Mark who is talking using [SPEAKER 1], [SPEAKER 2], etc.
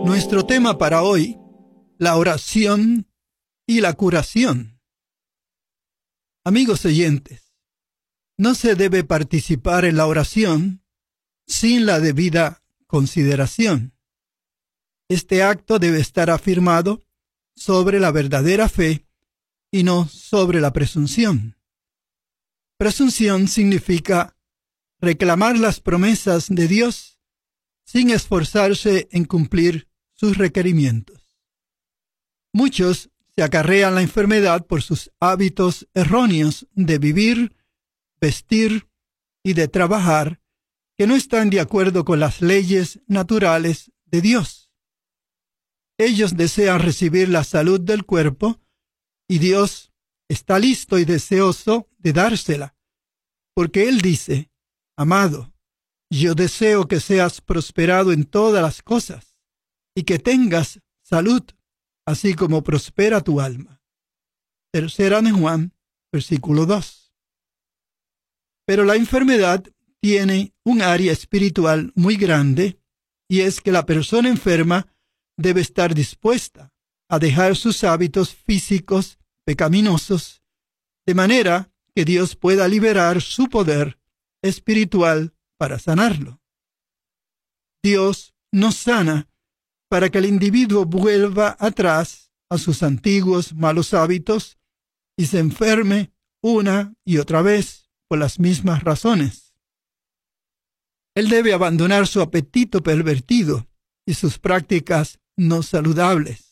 [SPEAKER 1] Nuestro tema para hoy, la oración y la curación. Amigos oyentes, no se debe participar en la oración sin la debida consideración. Este acto debe estar afirmado sobre la verdadera fe y no sobre la presunción. Presunción significa reclamar las promesas de Dios sin esforzarse en cumplir sus requerimientos. Muchos se acarrean la enfermedad por sus hábitos erróneos de vivir, vestir y de trabajar que no están de acuerdo con las leyes naturales de Dios. Ellos desean recibir la salud del cuerpo y Dios está listo y deseoso de dársela, porque Él dice: amado, yo deseo que seas prosperado en todas las cosas y que tengas salud, así como prospera tu alma. 3 de Juan, versículo 2. Pero la enfermedad tiene un área espiritual muy grande, y es que la persona enferma debe estar dispuesta a dejar sus hábitos físicos pecaminosos, de manera que Dios pueda liberar su poder espiritual para sanarlo. Dios nos sana para que el individuo vuelva atrás a sus antiguos malos hábitos y se enferme una y otra vez por las mismas razones. Él debe abandonar su apetito pervertido y sus prácticas no saludables.